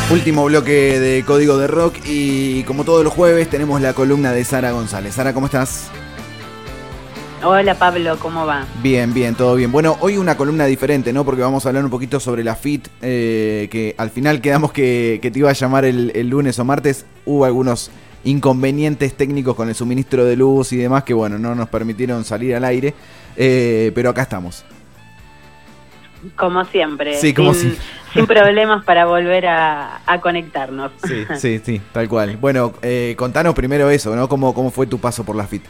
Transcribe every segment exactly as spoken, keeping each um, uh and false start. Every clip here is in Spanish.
Último bloque de Código de Rock y como todos los jueves tenemos la columna de Sara González. Sara, ¿cómo estás? Hola Pablo, ¿cómo va? Bien, bien, todo bien. Bueno, hoy una columna diferente, ¿no? Porque vamos a hablar un poquito sobre la F I T, eh, que al final quedamos que, que te iba a llamar el, el lunes o martes. Hubo algunos inconvenientes técnicos con el suministro de luz y demás que, bueno, no nos permitieron salir al aire, eh, pero acá estamos. Como siempre, sí, como sin, si... sin problemas para volver a, a conectarnos. Sí, sí, sí, tal cual. Bueno, eh, contanos primero eso, ¿no? ¿Cómo, cómo fue tu paso por la F I T?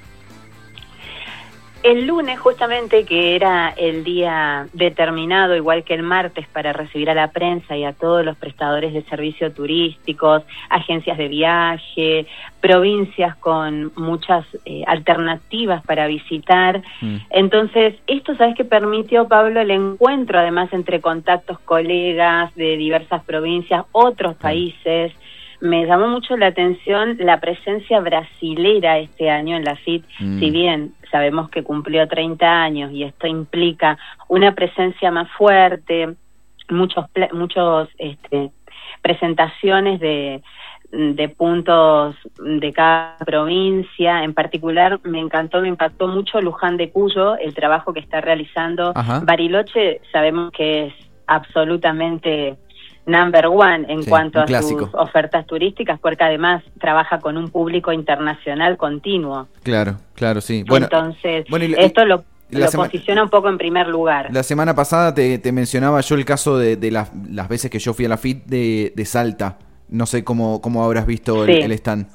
El lunes, justamente, que era el día determinado, igual que el martes, para recibir a la prensa y a todos los prestadores de servicios turísticos, agencias de viaje, provincias con muchas eh, alternativas para visitar. Mm. Entonces, esto, ¿sabes qué permitió, Pablo? El encuentro, además, entre contactos, colegas de diversas provincias, otros países. Me llamó mucho la atención la presencia brasilera este año en la F I T, mm. si bien sabemos que cumplió treinta años y esto implica una presencia más fuerte, muchos muchos este, presentaciones de, de puntos de cada provincia. En particular me encantó, me impactó mucho Luján de Cuyo, el trabajo que está realizando. Ajá. Bariloche sabemos que es absolutamente number one en sí, cuanto a sus ofertas turísticas, porque además trabaja con un público internacional continuo. Claro, claro, sí. Bueno, entonces, bueno, y, esto lo, lo sema- posiciona un poco en primer lugar. La semana pasada te, te mencionaba yo el caso de, de las, las veces que yo fui a la F I T de, de Salta. No sé cómo, cómo habrás visto el, sí. el stand.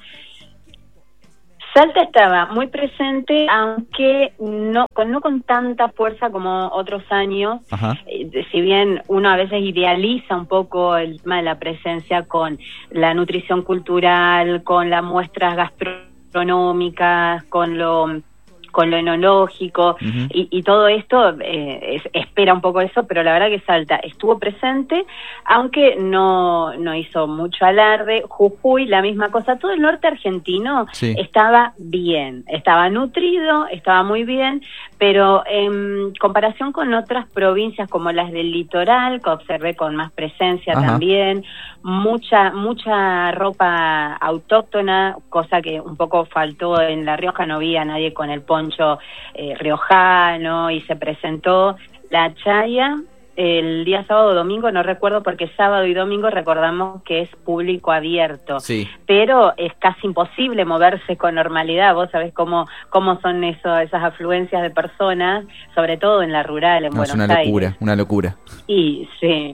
Salta estaba muy presente, aunque no con, no con tanta fuerza como otros años. Eh, si bien uno a veces idealiza un poco el tema de la presencia con la nutrición cultural, con las muestras gastronómicas, con lo con lo enológico, uh-huh. y, y todo esto eh, es, espera un poco eso, pero la verdad que Salta estuvo presente, aunque no, no hizo mucho alarde. Jujuy, la misma cosa. Todo el norte argentino sí. estaba bien, estaba nutrido, estaba muy bien, pero en comparación con otras provincias como las del litoral, que observé con más presencia Ajá. también, mucha mucha ropa autóctona, cosa que un poco faltó en La Rioja. No había nadie con el poncho eh, riojano, y se presentó la chaya el día sábado o domingo, no recuerdo, porque sábado y domingo recordamos que es público abierto, sí. pero es casi imposible moverse con normalidad. Vos sabés cómo cómo son eso, esas afluencias de personas, sobre todo en la rural, en no, Buenos Aires. Es una locura, Aires. una locura. Y sí,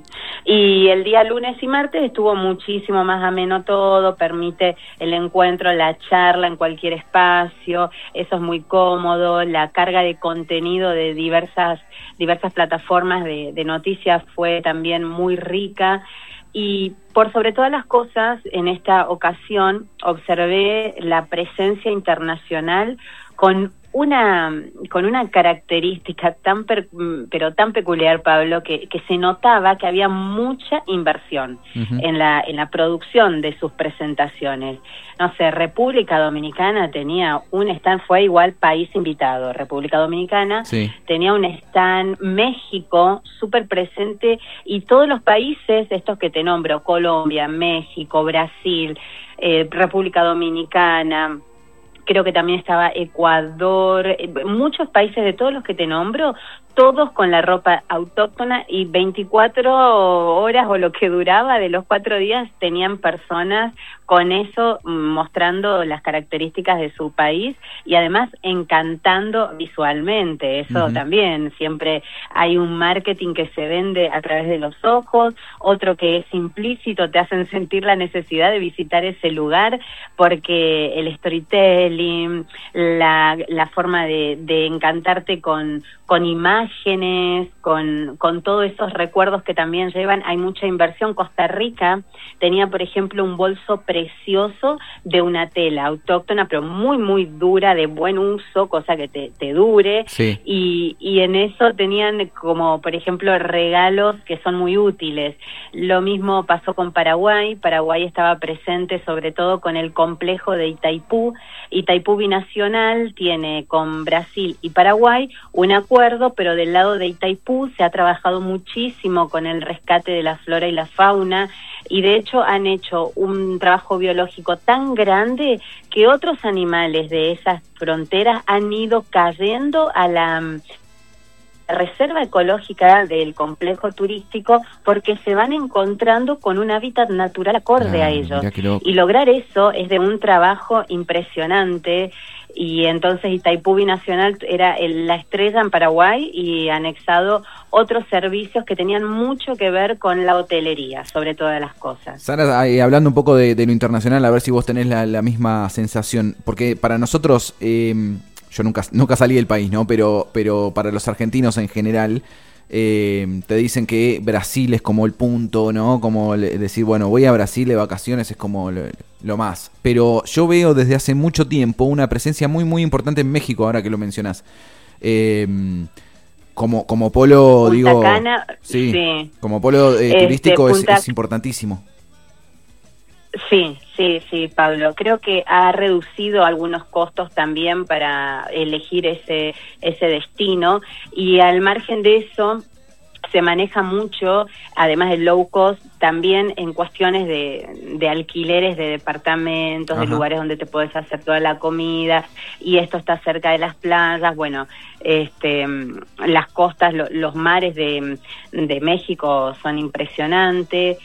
y el día lunes y martes estuvo muchísimo más ameno todo, permite el encuentro, la charla en cualquier espacio, eso es muy cómodo, la carga de contenido de diversas diversas plataformas de, de noticias fue también muy rica, y por sobre todas las cosas en esta ocasión observé la presencia internacional con una con una característica tan per, pero tan peculiar, Pablo, que, que se notaba que había mucha inversión uh-huh. en la en la producción de sus presentaciones. No sé, República Dominicana tenía un stand, fue igual país invitado, República Dominicana, sí. tenía un stand, México súper presente, y todos los países estos que te nombro, Colombia, México, Brasil, eh, República Dominicana, creo que también estaba Ecuador, eh, muchos países de todos los que te nombro, todos con la ropa autóctona, y veinticuatro horas o lo que duraba de los cuatro días tenían personas con eso mostrando las características de su país y además encantando visualmente. Eso uh-huh. también, siempre hay un marketing que se vende a través de los ojos, otro que es implícito, te hacen sentir la necesidad de visitar ese lugar porque el storytelling, la, la forma de, de encantarte con, con imágenes, con, con todos esos recuerdos que también llevan, hay mucha inversión. Costa Rica tenía, por ejemplo, un bolso precioso de una tela autóctona, pero muy, muy dura, de buen uso, cosa que te, te dure, sí. y, y en eso tenían como, por ejemplo, regalos que son muy útiles. Lo mismo pasó con Paraguay. Paraguay estaba presente sobre todo con el complejo de Itaipú. Itaipú Binacional tiene con Brasil y Paraguay un acuerdo, pero del lado de Itaipú se ha trabajado muchísimo con el rescate de la flora y la fauna. y de hecho han hecho un trabajo biológico tan grande que otros animales de esas fronteras han ido cayendo a la reserva ecológica del complejo turístico porque se van encontrando con un hábitat natural acorde Ah, a ellos. mirá qué loco. Y lograr eso es de un trabajo impresionante. Y entonces Itaipú Binacional era el- la estrella en Paraguay y anexado otros servicios que tenían mucho que ver con la hotelería, sobre todas las cosas. Sara, eh, hablando un poco de, de lo internacional, a ver si vos tenés la, la misma sensación, porque para nosotros, eh, yo nunca, nunca salí del país, ¿no? Pero, pero para los argentinos en general, eh, te dicen que Brasil es como el punto, ¿no? Como le- decir, bueno, voy a Brasil de vacaciones es como lo, lo más. Pero yo veo desde hace mucho tiempo una presencia muy, muy importante en México, ahora que lo mencionás. Eh, como, como polo, Punta digo... Cana, sí, sí. como polo eh, Este, turístico es, Punta- es importantísimo. Sí, sí, sí, Pablo. Creo que ha reducido algunos costos también para elegir ese ese destino y al margen de eso se maneja mucho, además del low cost, también en cuestiones de, de alquileres de departamentos, Ajá. de lugares donde te puedes hacer toda la comida, y esto está cerca de las playas. Bueno, este, las costas, lo, los mares de, de México son impresionantes.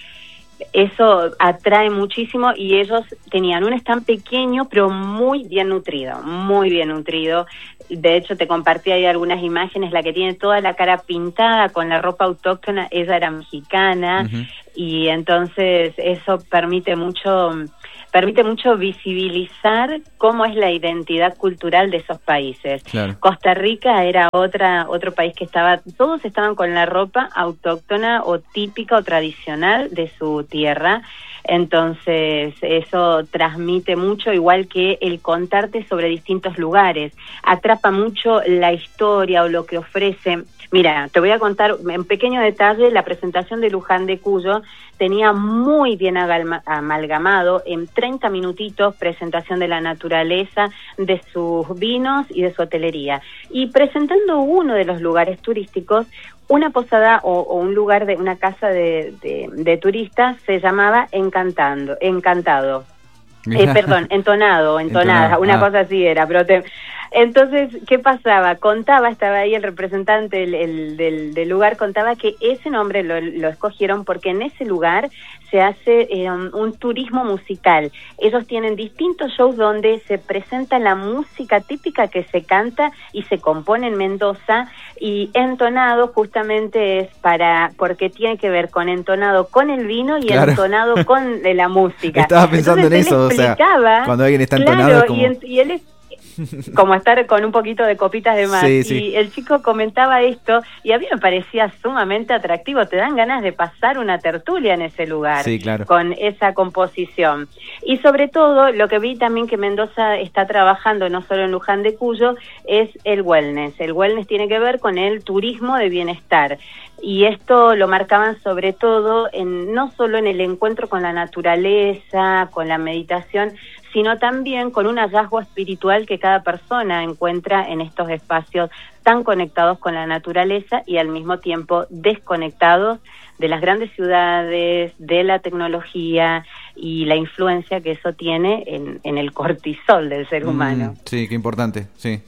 Eso atrae muchísimo y ellos tenían un stand pequeño pero muy bien nutrido, muy bien nutrido. De hecho te compartí ahí algunas imágenes, la que tiene toda la cara pintada con la ropa autóctona, ella era mexicana. Ujú. Y entonces eso permite mucho permite mucho visibilizar cómo es la identidad cultural de esos países. Claro. Costa Rica era otra otro país que estaba, todos estaban con la ropa autóctona o típica o tradicional de su tierra. Entonces eso transmite mucho, igual que el contarte sobre distintos lugares, atrapa mucho la historia o lo que ofrece. Mira, te voy a contar en pequeño detalle, la presentación de Luján de Cuyo tenía muy bien agalma- amalgamado en treinta minutitos presentación de la naturaleza, de sus vinos y de su hotelería. Y presentando uno de los lugares turísticos, una posada o, o un lugar de una casa de, de, de turistas se llamaba Encantando, Encantado. Eh, perdón, entonado, entonada, Entonado, una ah. cosa así era, pero te... Entonces, ¿qué pasaba? Contaba, estaba ahí el representante el, el, del, del lugar, contaba que ese nombre lo, lo escogieron porque en ese lugar se hace eh, un, un turismo musical. Ellos tienen distintos shows donde se presenta la música típica que se canta y se compone en Mendoza, y entonado justamente es para, porque tiene que ver con entonado con el vino y Claro. entonado con eh, la música. Estaba pensando Entonces, en él eso, o sea, explicaba, cuando alguien está entonado claro, es como... y, en- y él es como estar con un poquito de copitas de más. Sí, sí. Y el chico comentaba esto y a mí me parecía sumamente atractivo. Te dan ganas de pasar una tertulia en ese lugar, Sí, claro. con esa composición. Y sobre todo, lo que vi también que Mendoza está trabajando, no solo en Luján de Cuyo, es el wellness. El wellness tiene que ver con el turismo de bienestar. Y esto lo marcaban sobre todo en, no solo en el encuentro con la naturaleza, con la meditación, sino también con un hallazgo espiritual que cada persona encuentra en estos espacios tan conectados con la naturaleza y al mismo tiempo desconectados de las grandes ciudades, de la tecnología y la influencia que eso tiene en, en el cortisol del ser humano. Mm, sí, qué importante, sí.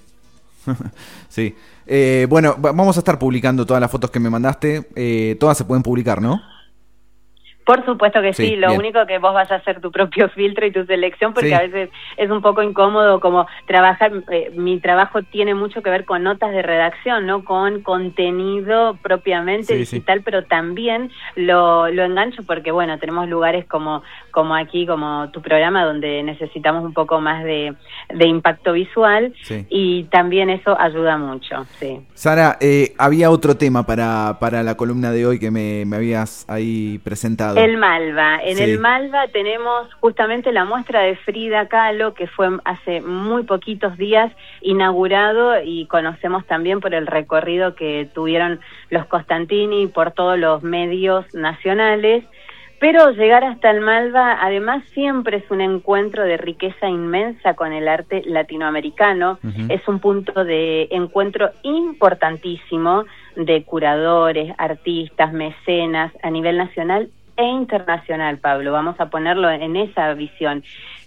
Sí. Eh, bueno, va- vamos a estar publicando todas las fotos que me mandaste. Eh, todas se pueden publicar, ¿no? Por supuesto que sí, Sí, lo bien. único que vos vas a hacer tu propio filtro y tu selección, porque Sí. a veces es un poco incómodo como trabajar, eh, mi trabajo tiene mucho que ver con notas de redacción, ¿no? Con contenido propiamente Sí, sí. digital, pero también lo, lo engancho porque, bueno, tenemos lugares como, como aquí, como tu programa, donde necesitamos un poco más de, de impacto visual, Sí. y también eso ayuda mucho, sí. Sara, eh, había otro tema para, para la columna de hoy que me, me habías ahí presentado. El Malva. En Sí. el Malva tenemos justamente la muestra de Frida Kahlo, que fue hace muy poquitos días inaugurado, y conocemos también por el recorrido que tuvieron los Costantini por todos los medios nacionales. Pero llegar hasta el Malva, además, siempre es un encuentro de riqueza inmensa con el arte latinoamericano. Ujú. Es un punto de encuentro importantísimo de curadores, artistas, mecenas a nivel nacional e internacional, Pablo, vamos a ponerlo en esa visión.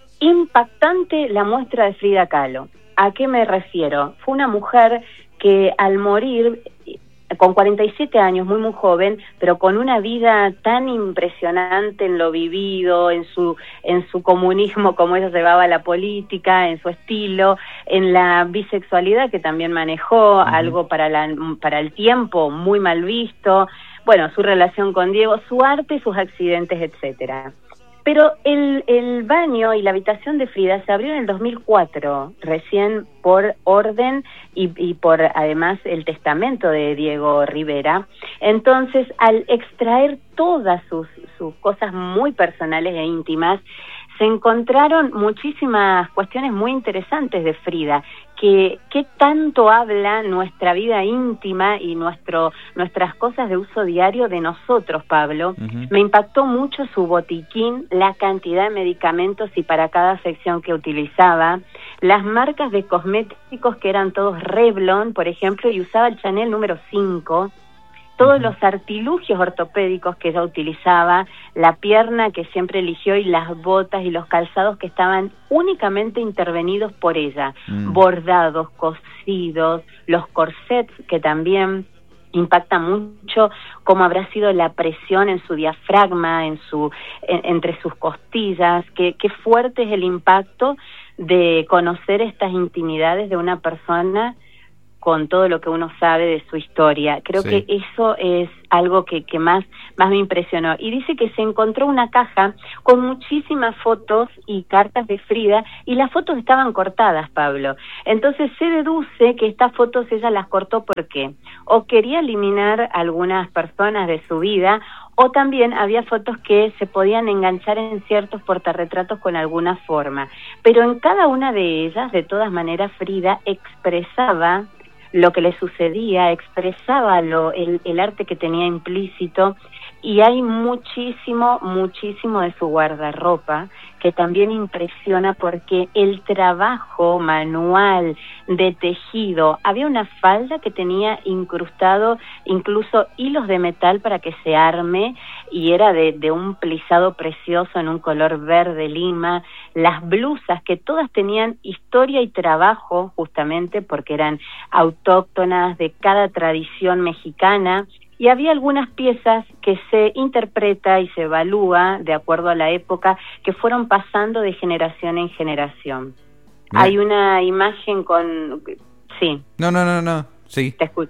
Impactante la muestra de Frida Kahlo. ¿A qué me refiero? Fue una mujer que al morir, con cuarenta y siete años, muy muy joven, pero con una vida tan impresionante en lo vivido, en su en su comunismo, como ella llevaba la política, en su estilo, en la bisexualidad que también manejó, uh-huh. algo para la para el tiempo muy mal visto, bueno, su relación con Diego, su arte, sus accidentes, etcétera. Pero el, el baño y la habitación de Frida se abrió en el dos mil cuatro, recién por orden y, y por además el testamento de Diego Rivera. Entonces, al extraer todas sus, sus cosas muy personales e íntimas, se encontraron muchísimas cuestiones muy interesantes de Frida, que qué tanto habla nuestra vida íntima y nuestro nuestras cosas de uso diario de nosotros, Pablo. Uh-huh. Me impactó mucho su botiquín, la cantidad de medicamentos y para cada afección que utilizaba, las marcas de cosméticos que eran todos Revlon, por ejemplo, y usaba el Chanel número cinco, todos los artilugios ortopédicos que ella utilizaba, la pierna que siempre eligió y las botas y los calzados que estaban únicamente intervenidos por ella, mm. bordados, cosidos, los corsets que también impacta mucho cómo habrá sido la presión en su diafragma, en su en, entre sus costillas, qué, qué fuerte es el impacto de conocer estas intimidades de una persona con todo lo que uno sabe de su historia. Creo sí. que eso es algo que, que más, más me impresionó. Y dice que se encontró una caja con muchísimas fotos y cartas de Frida, y las fotos estaban cortadas, Pablo. Entonces se deduce que estas fotos ella las cortó porque o quería eliminar algunas personas de su vida, o también había fotos que se podían enganchar en ciertos portarretratos con alguna forma. Pero en cada una de ellas, de todas maneras, Frida expresaba lo que le sucedía, expresaba lo, el, el arte que tenía implícito, y hay muchísimo, muchísimo de su guardarropa que también impresiona porque el trabajo manual de tejido, había una falda que tenía incrustado incluso hilos de metal para que se arme y era de, de un plisado precioso en un color verde lima, las blusas que todas tenían historia y trabajo justamente porque eran autóctonas de cada tradición mexicana. Y había algunas piezas que se interpreta y se evalúa de acuerdo a la época que fueron pasando de generación en generación. Bien. Hay una imagen con... Sí. No, no, no, no. Sí. Te escucho.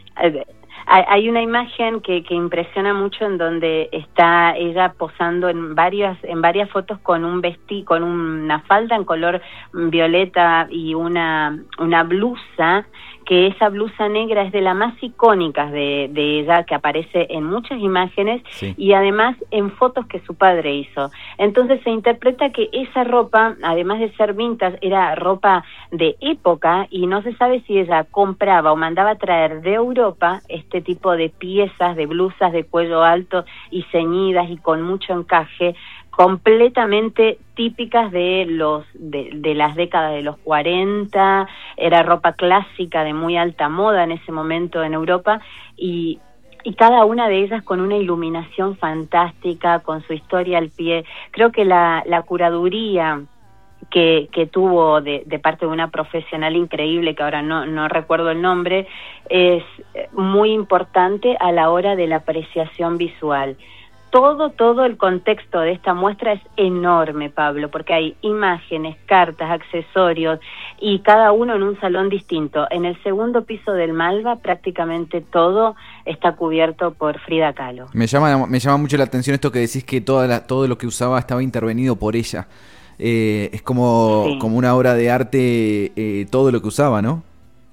Hay una imagen que, que impresiona mucho en donde está ella posando en varias en varias fotos con un vestido, con una falda en color violeta y una una blusa, que esa blusa negra es de las más icónicas de, de ella, que aparece en muchas imágenes sí. y además en fotos que su padre hizo. Entonces se interpreta que esa ropa, además de ser vintage, era ropa de época y no se sabe si ella compraba o mandaba traer de Europa este tipo de piezas, de blusas de cuello alto y ceñidas y con mucho encaje, completamente típicas de los de, de las décadas de los cuarenta, era ropa clásica de muy alta moda en ese momento en Europa, y y cada una de ellas con una iluminación fantástica, con su historia al pie. Creo que la, la curaduría que, que tuvo de, de parte de una profesional increíble, que ahora no, no recuerdo el nombre, es muy importante a la hora de la apreciación visual. Todo, todo el contexto de esta muestra es enorme, Pablo, porque hay imágenes, cartas, accesorios, y cada uno en un salón distinto. En el segundo piso del Malva prácticamente todo está cubierto por Frida Kahlo. Me llama, me llama mucho la atención esto que decís, que toda la, todo lo que usaba estaba intervenido por ella. Eh, es como, sí. como una obra de arte, eh, todo lo que usaba, ¿no?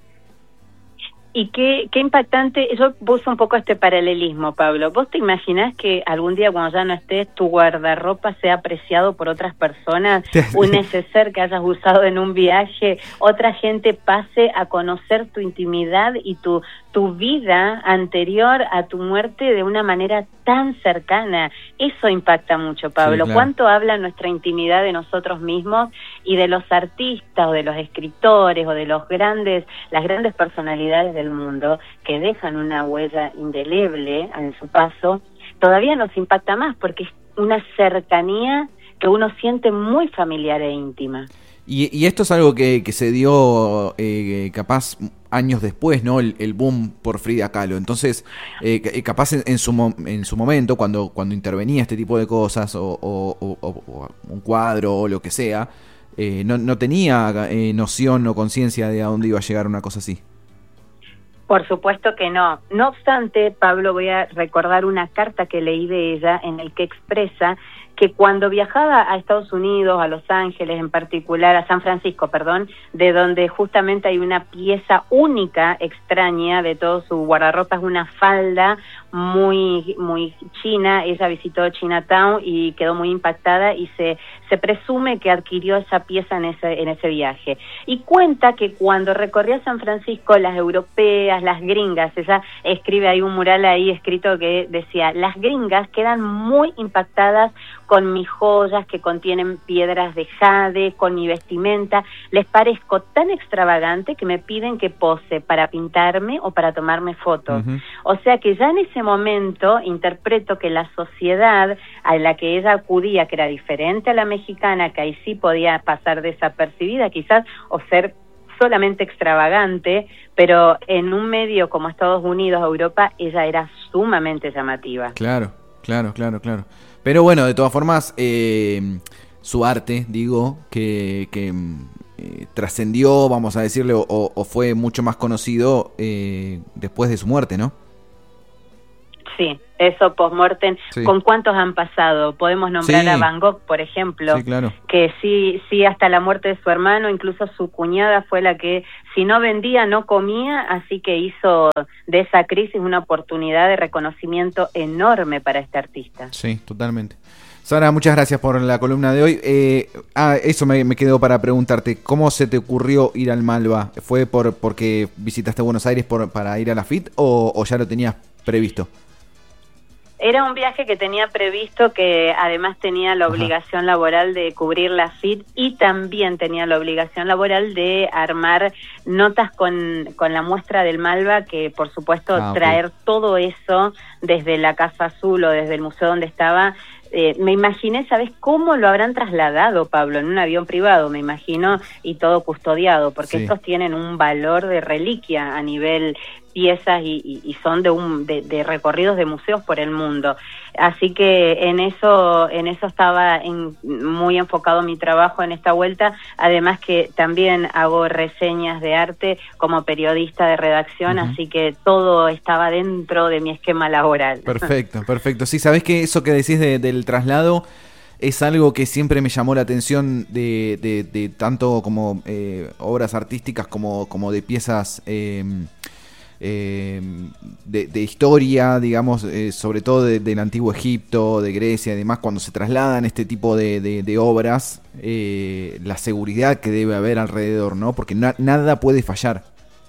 Y qué, qué impactante, yo puse un poco este paralelismo, Pablo. ¿Vos te imaginás que algún día cuando ya no estés, tu guardarropa sea apreciado por otras personas? Un neceser que hayas usado en un viaje, otra gente pase a conocer tu intimidad y tu, tu vida anterior a tu muerte de una manera tan cercana. Eso impacta mucho, Pablo. Sí, claro. ¿Cuánto habla nuestra intimidad de nosotros mismos y de los artistas o de los escritores o de los grandes, las grandes personalidades del mundo que dejan una huella indeleble en su paso, todavía nos impacta más porque es una cercanía que uno siente muy familiar e íntima. Y, y esto es algo que, que se dio eh, capaz años después, ¿no? El, el boom por Frida Kahlo. Entonces, eh, capaz en, en, su, en su momento, cuando, cuando intervenía este tipo de cosas, o, o, o, o un cuadro o lo que sea, eh, no, no tenía eh, noción o conciencia de a dónde iba a llegar una cosa así. Por supuesto que no. No obstante, Pablo, voy a recordar una carta que leí de ella en el que expresa que cuando viajaba a Estados Unidos, a Los Ángeles en particular, a San Francisco, perdón, de donde justamente hay una pieza única, extraña, de todo su guardarropa, es una falda muy muy china. Ella visitó Chinatown y quedó muy impactada y se se presume que adquirió esa pieza en ese en ese viaje. Y cuenta que cuando recorría San Francisco, las europeas, las gringas, ella escribe, hay un mural ahí escrito que decía, las gringas quedan muy impactadas con mis joyas que contienen piedras de jade, con mi vestimenta, les parezco tan extravagante que me piden que pose para pintarme o para tomarme fotos. Uh-huh. O sea que ya en ese momento interpreto que la sociedad a la que ella acudía, que era diferente a la mexicana, que ahí sí podía pasar desapercibida quizás, o ser solamente extravagante, pero en un medio como Estados Unidos, Europa, ella era sumamente llamativa. Claro, claro, claro, claro. Pero bueno, de todas formas, eh, su arte, digo, que, que eh, trascendió, vamos a decirle, o, o fue mucho más conocido eh, después de su muerte, ¿no? Sí, eso post-mortem. Sí. ¿Con cuántos han pasado? Podemos nombrar sí. a Van Gogh, por ejemplo, sí, claro. que sí, sí, hasta la muerte de su hermano, incluso su cuñada fue la que, si no vendía, no comía, así que hizo de esa crisis una oportunidad de reconocimiento enorme para este artista. Sí, totalmente. Sara, muchas gracias por la columna de hoy. Eh, ah, eso me, me quedó para preguntarte, ¿cómo se te ocurrió ir al Malva? ¿Fue por porque visitaste Buenos Aires por, para ir a la F I T o, o ya lo tenías previsto? Era un viaje que tenía previsto, que además tenía la obligación Ajá. laboral de cubrir la F I T y también tenía la obligación laboral de armar notas con, con la muestra del Malva, que por supuesto ah, traer okay. todo eso desde la Casa Azul o desde el museo donde estaba. Eh, me imaginé, ¿sabes cómo lo habrán trasladado, Pablo? En un avión privado, me imagino, y todo custodiado, porque sí. estos tienen un valor de reliquia a nivel piezas y, y, y son de un de, de recorridos de museos por el mundo. Así que en eso en eso estaba en, muy enfocado mi trabajo en esta vuelta, además que también hago reseñas de arte como periodista de redacción, uh-huh. así que todo estaba dentro de mi esquema laboral. Perfecto, perfecto. Sí, sabés que eso que decís de, del traslado es algo que siempre me llamó la atención de, de, de tanto como eh, obras artísticas como, como de piezas eh, eh, de, de historia, digamos, eh, sobre todo de, del antiguo Egipto, de Grecia y demás, cuando se trasladan este tipo de, de, de obras, eh, la seguridad que debe haber alrededor, ¿no? Porque na, nada puede fallar.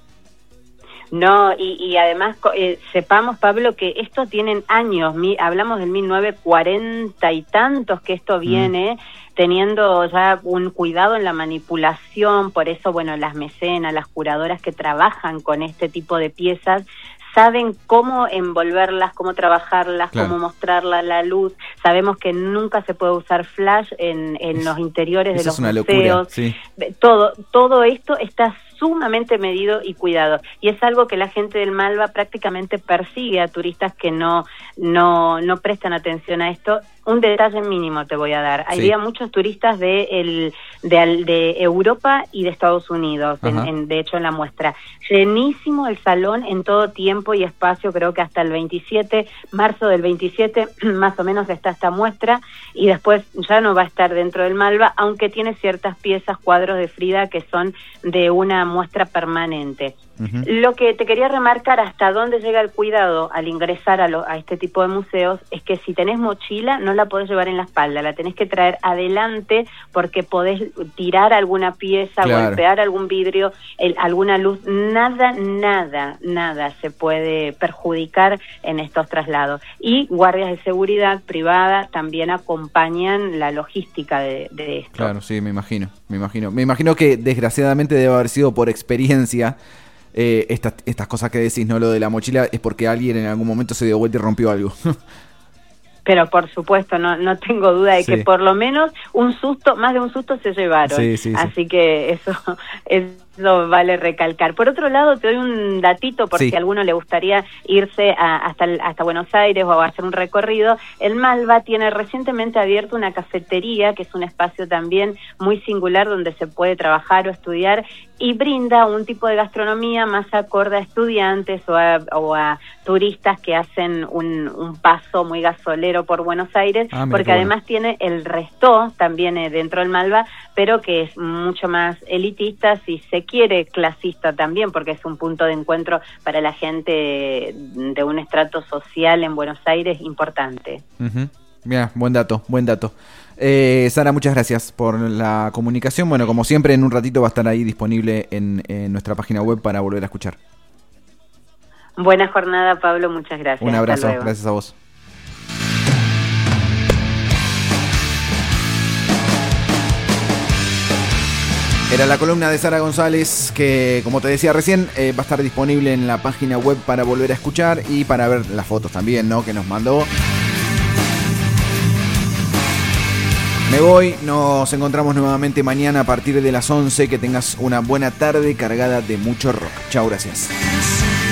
No, y, y además eh, sepamos, Pablo, que esto tienen años, mi, hablamos del mil novecientos cuarenta y tantos que esto viene, mm. teniendo ya un cuidado en la manipulación, por eso, bueno, las mecenas, las curadoras que trabajan con este tipo de piezas, saben cómo envolverlas, cómo trabajarlas, claro. cómo mostrarla a la luz. Sabemos que nunca se puede usar flash en, en es, los interiores de los museos. Locura, sí. Todo, todo esto está sumamente medido y cuidado. Y es algo que la gente del Malva prácticamente persigue a turistas que no, no, no prestan atención a esto. Un detalle mínimo te voy a dar. Sí. Había muchos turistas de, el, de, de Europa y de Estados Unidos, en, en, de hecho en la muestra. Llenísimo el salón en todo tiempo y espacio, creo que hasta el veintisiete, marzo del veintisiete, más o menos está esta muestra, y después ya no va a estar dentro del Malva, aunque tiene ciertas piezas, cuadros de Frida que son de una muestra permanente. Uh-huh. Lo que te quería remarcar, hasta dónde llega el cuidado al ingresar a, lo, a este tipo de museos, es que si tenés mochila no la podés llevar en la espalda, la tenés que traer adelante porque podés tirar alguna pieza, claro. golpear algún vidrio, el, alguna luz, nada, nada, nada se puede perjudicar en estos traslados. Y guardias de seguridad privada también acompañan la logística de, de esto. Claro, sí, me imagino, me imagino. Me imagino que desgraciadamente debe haber sido por experiencia. Eh, estas, estas cosas que decís, ¿no? Lo de la mochila es porque alguien en algún momento se dio vuelta y rompió algo. Pero por supuesto, no no tengo duda de sí. que por lo menos un susto, más de un susto se llevaron. Sí, sí, sí. Así que eso, eso vale recalcar. Por otro lado, te doy un datito por sí. si a alguno le gustaría irse a, hasta, hasta Buenos Aires o a hacer un recorrido. El Malva tiene recientemente abierto una cafetería, que es un espacio también muy singular donde se puede trabajar o estudiar, y brinda un tipo de gastronomía más acorde a estudiantes o a, o a turistas que hacen un, un paso muy gasolero por Buenos Aires, ah, porque bueno. además tiene el resto también eh, dentro del Malva, pero que es mucho más elitista, si se quiere clasista también, porque es un punto de encuentro para la gente de un estrato social en Buenos Aires importante. Uh-huh. Mira, buen dato, buen dato. Eh, Sara, muchas gracias por la comunicación. Bueno, como siempre, en un ratito va a estar ahí disponible en, en nuestra página web para volver a escuchar. Buena jornada, Pablo, muchas gracias. Un abrazo, gracias a vos. Era la columna de Sara González que, como te decía recién, eh, va a estar disponible en la página web para volver a escuchar y para ver las fotos también, ¿no?, que nos mandó. Me voy, nos encontramos nuevamente mañana a partir de las once. Que tengas una buena tarde cargada de mucho rock. Chao, gracias.